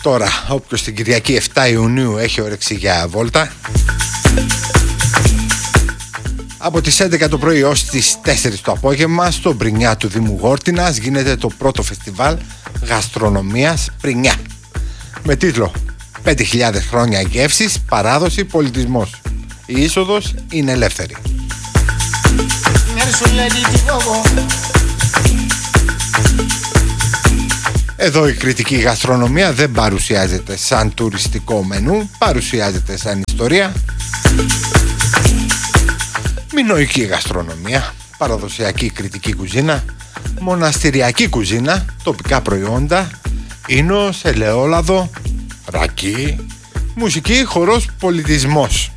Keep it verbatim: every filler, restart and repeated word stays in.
Τώρα, όποιος την Κυριακή εφτά Ιουνίου έχει όρεξη για βόλτα, από τις έντεκα το πρωί ως τις τέσσερις το απόγευμα στο Μπρινιά του Δήμου Γόρτινας γίνεται το πρώτο φεστιβάλ γαστρονομίας Πρινιά με τίτλο πέντε χιλιάδες χρόνια γεύσεις, παράδοση, πολιτισμός. Η είσοδος είναι ελεύθερη. Εδώ η κριτική γαστρονομία δεν παρουσιάζεται σαν τουριστικό μενού, παρουσιάζεται σαν ιστορία. Μινωική γαστρονομία, παραδοσιακή κριτική κουζίνα, μοναστηριακή κουζίνα, τοπικά προϊόντα, ίνος, ελαιόλαδο, ρακί, μουσική, χορός, πολιτισμός.